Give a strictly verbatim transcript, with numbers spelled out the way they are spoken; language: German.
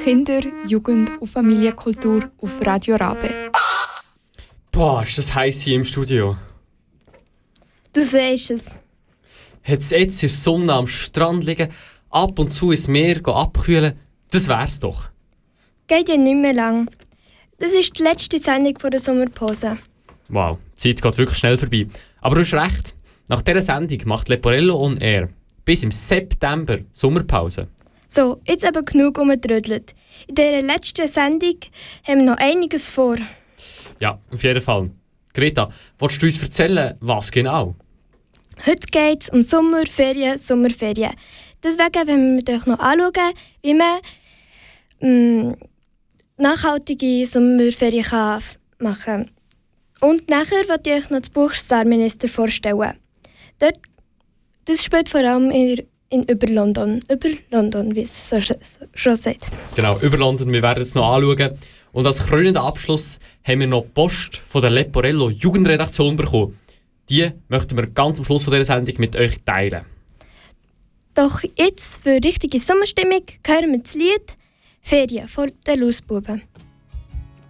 Kinder, Jugend und Familienkultur auf Radio Rabe. Boah, ist das heiß hier im Studio. Du siehst es. Hat's jetzt in der Sonne am Strand liegen, ab und zu ins Meer gehen abkühlen, das wär's doch. Geht ja nicht mehr lang. Das ist die letzte Sendung vor der Sommerpause. Wow, die Zeit geht wirklich schnell vorbei. Aber du hast recht, nach dieser Sendung macht Leporello on Air bis im September Sommerpause. So, jetzt aber genug umgetrödelt. In dieser letzten Sendung haben wir noch einiges vor. Ja, auf jeden Fall. Greta, willst du uns erzählen, was genau? Heute geht es um Sommerferien, Sommerferien. Deswegen wollen wir euch noch anschauen, wie man mh, nachhaltige Sommerferien kann f- machen kann. Und nachher möchte ich euch noch das Buch Starminister vorstellen. Dort, das spielt vor allem in, in über London. Über London, wie es so sch- so, schon sagt. Genau, über London, wir werden es noch anschauen. Und als krönenden Abschluss haben wir noch Post von der Leporello Jugendredaktion bekommen. Die möchten wir ganz am Schluss von dieser Sendung mit euch teilen. Doch jetzt für richtige Sommerstimmung hören wir das Lied «Ferien» von den Lausbuben.